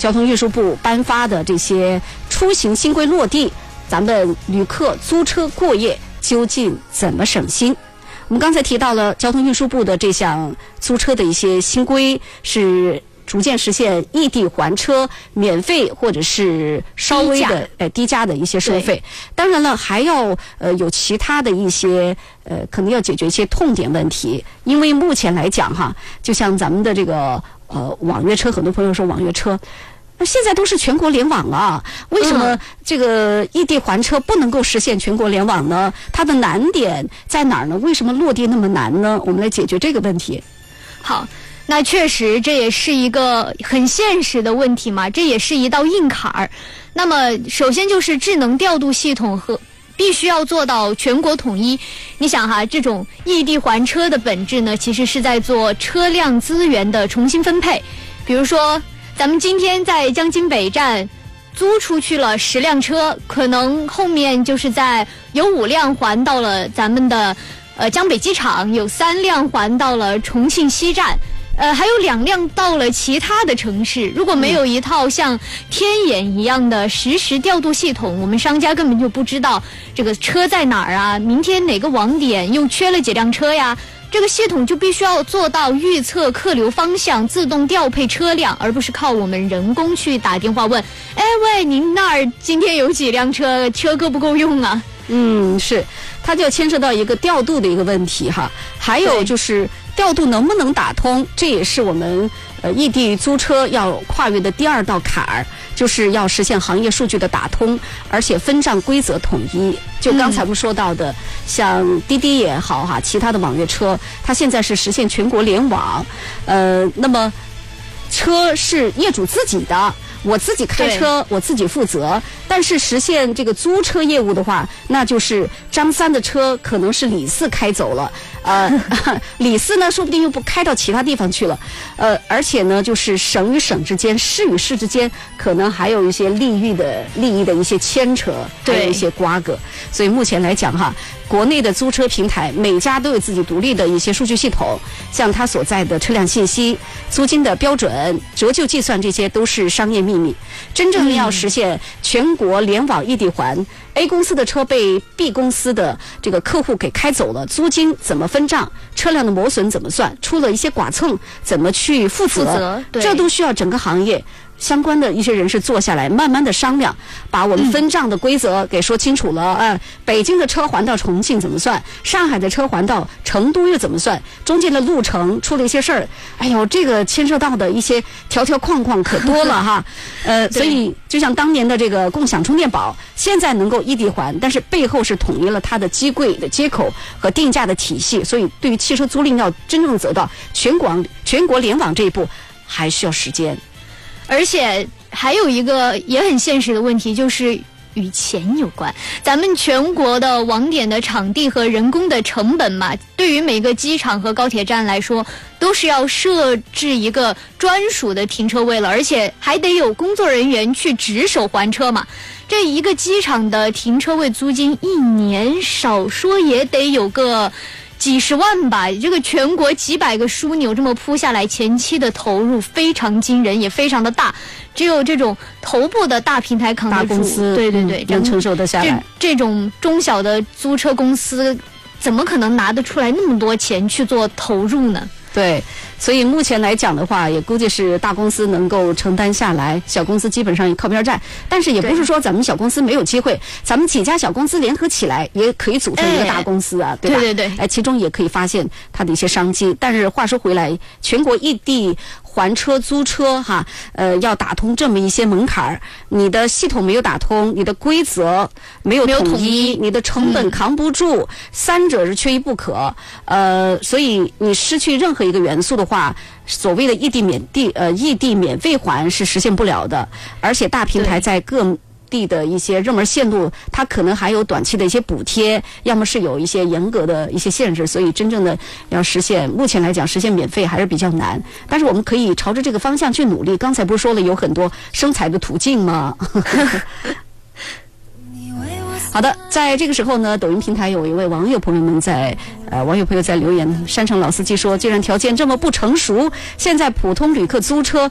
交通运输部颁发的这些出行新规落地，咱们旅客租车过夜究竟怎么省心？我们刚才提到了交通运输部的这项租车的一些新规是逐渐实现异地还车免费或者是稍微的低价的一些收费。当然了，还要有其他的一些可能要解决一些痛点问题。因为目前来讲哈，就像咱们的这个网约车，很多朋友说网约车那现在都是全国联网了，为什么这个异地还车不能够实现全国联网呢？它的难点在哪儿呢？为什么落地那么难呢？我们来解决这个问题。 好，那确实这也是一个很现实的问题嘛，这也是一道硬坎儿。那么首先就是智能调度系统和必须要做到全国统一。你想哈，这种异地还车的本质呢，其实是在做车辆资源的重新分配。比如说咱们今天在江津北站租出去了10辆车，可能后面就是有5辆还到了咱们的江北机场，有3辆还到了重庆西站，还有2辆到了其他的城市。如果没有一套像天眼一样的实时调度系统，我们商家根本就不知道这个车在哪儿啊，明天哪个网点又缺了几辆车呀。这个系统就必须要做到预测客流方向，自动调配车辆，而不是靠我们人工去打电话问，哎喂，您那儿今天有几辆车，车够不够用啊？ 是，它就牵涉到一个调度的一个问题哈，还有就是调度能不能打通，这也是我们异地租车要跨越的第2道坎儿，就是要实现行业数据的打通，而且分账规则统一。就刚才我们说到的，像滴滴也好哈，其他的网约车，它现在是实现全国联网，那么车是业主自己的，我自己开车，我自己负责。但是实现这个租车业务的话，那就是张三的车可能是李四开走了，李四呢说不定又不开到其他地方去了，而且呢就是省与省之间、市与市之间可能还有一些利益的一些牵扯，还有一些瓜葛。所以目前来讲哈，国内的租车平台每家都有自己独立的一些数据系统，像它所在的车辆信息、租金的标准、折旧计算，这些都是商业秘密。真正要实现全国联网异地还，A 公司的车被 B 公司的这个客户给开走了，租金怎么分账，车辆的磨损怎么算，出了一些剐蹭怎么去负责，这都需要整个行业相关的一些人士坐下来慢慢的商量，把我们分账的规则给说清楚了。北京的车还到重庆怎么算，上海的车还到成都又怎么算，中间的路程出了一些事儿，哎呦，这个牵涉到的一些条条框框可多了哈。所以就像当年的这个共享充电宝，现在能够异地还，但是背后是统一了它的机柜的接口和定价的体系，所以对于汽车租赁要真正走到全国联网这一步还需要时间。 而且还有一个也很现实的问题，就是与钱有关。咱们全国的网点的场地和人工的成本嘛，对于每个机场和高铁站来说，都是要设置一个专属的停车位了，而且还得有工作人员去值守还车嘛。这一个机场的停车位租金一年少说也得有个几十万吧，这个全国几百个枢纽这么铺下来，前期的投入非常惊人，也非常的大，只有这种头部的大平台扛得住， 大公司对能承受得下来。 这种中小的租车公司怎么可能拿得出来那么多钱去做投入呢？ 对，所以目前来讲的话，也估计是大公司能够承担下来，小公司基本上也靠边站。但是也不是说咱们小公司没有机会，咱们几家小公司联合起来也可以组成一个大公司啊，对吧？ 对， 其中也可以发现它的一些商机。但是话说回来，全国异地还车租车哈，要打通这么一些门槛儿，你的系统没有打通，你的规则没有统一，你的成本扛不住，三者是缺一不可。所以你失去任何一个元素的话，所谓的异地免费还是实现不了的。而且大平台在各地的一些热门线路，它可能还有短期的一些补贴，要么是有一些严格的一些限制，所以真正的要实现，目前来讲实现免费还是比较难。但是我们可以朝着这个方向去努力。刚才不是说了有很多生财的途径吗？好的，在这个时候呢，抖音平台有一位网友朋友在留言，山城老司机说，既然条件这么不成熟，现在普通旅客租车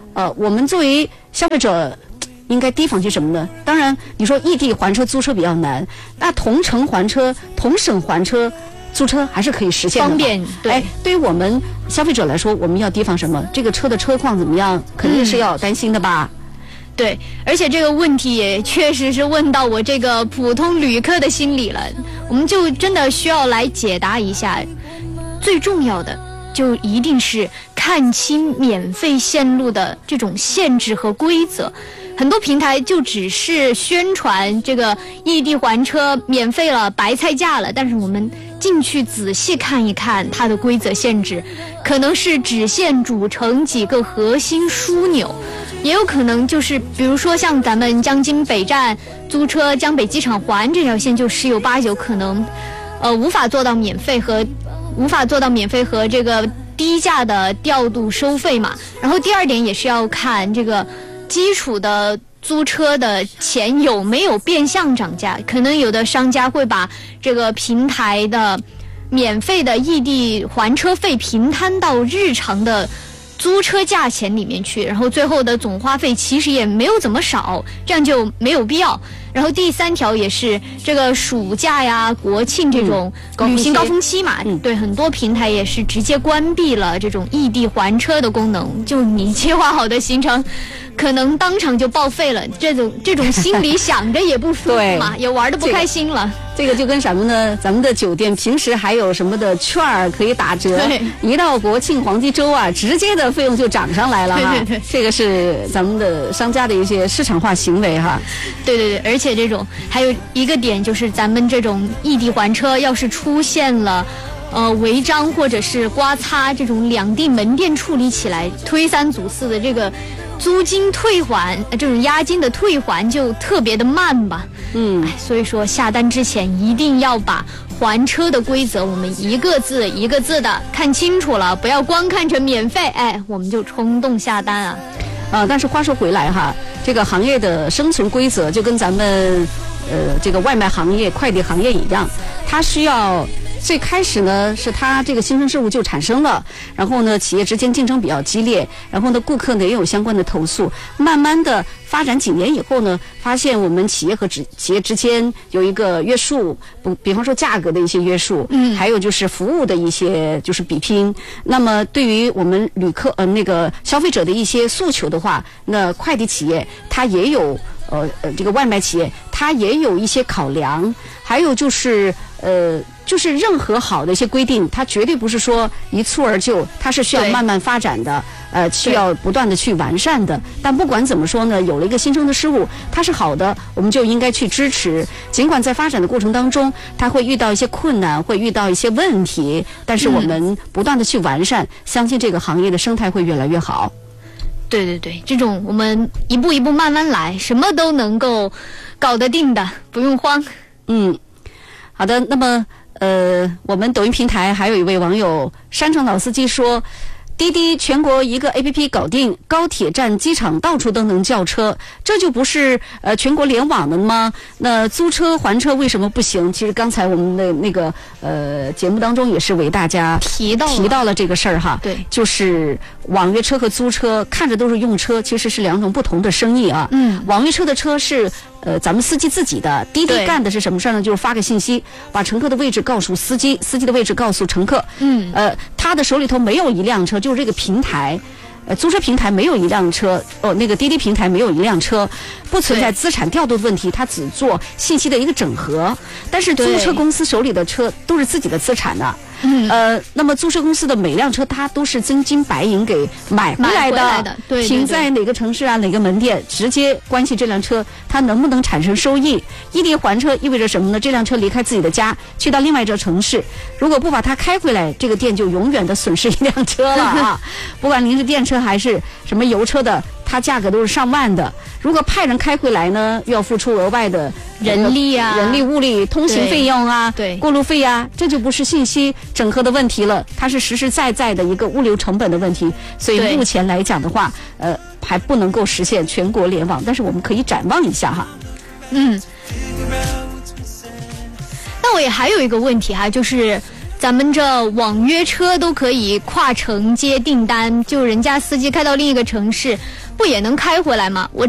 我们作为消费者应该提防些什么呢？当然，你说异地还车租车比较难，那同城还车、同省还车租车还是可以实现的， 方便。对， 对于我们消费者来说，我们要提防什么？这个车的车况怎么样？肯定是要担心的吧。 对，而且这个问题也确实是问到我这个普通旅客的心里了，我们就真的需要来解答一下。最重要的就一定是看清免费线路的这种限制和规则。很多平台就只是宣传这个异地还车免费了、白菜价了，但是我们进去仔细看一看它的规则限制，可能是只限主城几个核心枢纽，也有可能就是比如说像咱们江津北站租车江北机场环这条线，就十有八九可能无法做到免费和这个低价的调度收费嘛。然后第二点也是要看这个基础的租车的钱有没有变相涨价，可能有的商家会把这个平台的免费的异地还车费平摊到日常的租车价钱里面去，然后最后的总花费其实也没有怎么少，这样就没有必要。然后第三条也是这个暑假呀、国庆这种旅行高峰期嘛，对，很多平台也是直接关闭了这种异地还车的功能，就你计划好的行程可能当场就报废了，这种心里想着也不舒服嘛，也玩得不开心了。 这个就跟什么呢？咱们的酒店平时还有什么的券儿可以打折，一到国庆黄金周啊，直接的费用就涨上来了哈。 对， 这个是咱们的商家的一些市场化行为哈。 对，而且这种还有一个点就是咱们这种异地还车，要是出现了违章或者是刮擦这种两地门店处理起来推三阻四的这个租金退还，这种押金的退还就特别的慢吧。所以说下单之前一定要把还车的规则我们一个字一个字的看清楚了，不要光看成免费，我们就冲动下单啊。 但是话说回来哈，这个行业的生存规则就跟咱们这个外卖行业、快递行业一样，它需要最开始呢是它这个新生事物就产生了，然后呢企业之间竞争比较激烈，然后呢顾客呢也有相关的投诉，慢慢的发展几年以后呢，发现我们企业和企业之间有一个约束，比方说价格的一些约束，还有就是服务的一些就是比拼。那么对于我们旅客那个消费者的一些诉求的话，那快递企业它也有这个外卖企业它也有一些考量，还有就是就是任何好的一些规定，它绝对不是说一蹴而就，它是需要慢慢发展的，需要不断的去完善的。但不管怎么说呢，有了一个新生的事物，它是好的，我们就应该去支持。尽管在发展的过程当中，它会遇到一些困难，会遇到一些问题，但是我们不断的去完善，相信这个行业的生态会越来越好。 对，这种我们一步一步慢慢来，什么都能够搞得定的，不用慌。 好的，那么我们抖音平台还有一位网友山城老司机说，滴滴全国一个 APP 搞定，高铁站、机场到处都能叫车，这就不是全国联网的吗？那租车还车为什么不行？其实刚才我们的那个节目当中也是为大家提到了这个事儿哈。 对， 就是网约车和租车看着都是用车，其实是两种不同的生意啊。网约车的车是咱们司机自己的，滴滴干的是什么事儿呢？就是发个信息，把乘客的位置告诉司机，司机的位置告诉乘客。他的手里头没有一辆车，就是这个平台，租车平台没有一辆车，那个滴滴平台没有一辆车，不存在资产调度的问题，它只做信息的一个整合。但是租车公司手里的车都是自己的资产的。那么租车公司的每辆车它都是真金白银给买回来的， 对， 停在哪个城市啊，哪个门店，直接关系这辆车它能不能产生收益。异地还车意味着什么呢？这辆车离开自己的家去到另外一个城市，如果不把它开回来，这个店就永远的损失一辆车了啊！不管您是电车还是什么油车的，它价格都是上万的。如果派人开回来呢，又要付出额外的人力啊、 人力物力、通行费用啊、 对过路费啊，这就不是信息整合的问题了，它是实实在在的一个物流成本的问题。所以目前来讲的话，还不能够实现全国联网，但是我们可以展望一下哈。 那我也还有一个问题哈，就是咱们这网约车都可以跨城接订单，就人家司机开到另一个城市，不也能开回来吗？我